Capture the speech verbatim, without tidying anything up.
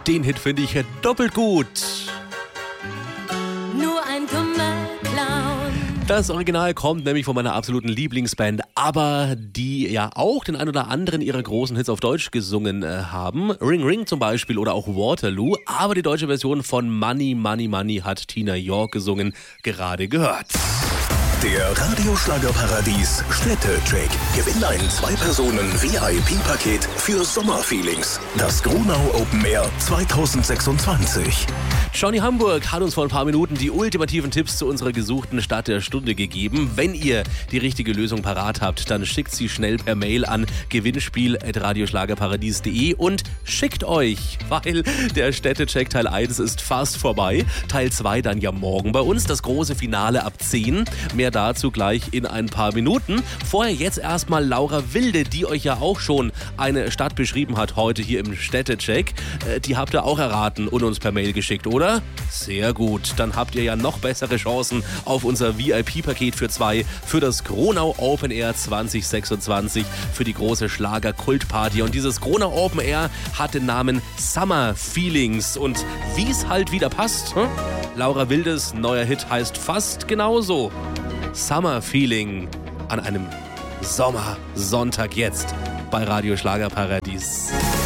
Den Hit finde ich doppelt gut. Nur ein dummer Clown. Das Original kommt nämlich von meiner absoluten Lieblingsband, aber die ja auch den ein oder anderen ihrer großen Hits auf Deutsch gesungen äh, haben. Ring Ring zum Beispiel oder auch Waterloo. Aber die deutsche Version von Money Money Money hat Tina York gesungen, gerade gehört. Der Radioschlagerparadies Städtecheck. Gewinn ein Zwei-Personen-V I P-Paket für Sommerfeelings. Das Gronau Open Air zwanzig sechsundzwanzig. Johnny Hamburg hat uns vor ein paar Minuten die ultimativen Tipps zu unserer gesuchten Stadt der Stunde gegeben. Wenn ihr die richtige Lösung parat habt, dann schickt sie schnell per Mail an gewinnspiel at radioschlagerparadies punkt de und schickt euch, weil der Städtecheck Teil eins ist fast vorbei. Teil zwei dann ja morgen bei uns, das große Finale ab zehn. Mehr dazu gleich in ein paar Minuten. Vorher jetzt erstmal Laura Wilde, die euch ja auch schon eine Stadt beschrieben hat heute hier im Städtecheck. Die habt ihr auch erraten und uns per Mail geschickt, oder? Sehr gut. Dann habt ihr ja noch bessere Chancen auf unser V I P-Paket für zwei für das Gronau Open Air zwanzig sechsundzwanzig für die große Schlager-Kultparty. Und dieses Gronau Open Air hat den Namen Summer Feelings. Und wie es halt wieder passt, hm? Laura Wildes neuer Hit heißt fast genauso. Summer Feeling an einem Sommersonntag jetzt bei Radio Schlagerparadies.